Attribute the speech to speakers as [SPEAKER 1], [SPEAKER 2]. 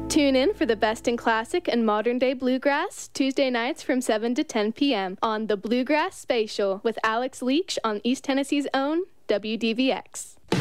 [SPEAKER 1] Tune in for the best in classic and modern-day bluegrass, Tuesday nights from 7 to 10 p.m. on The Bluegrass Spatial with Alex Leach on East Tennessee's own WDVX.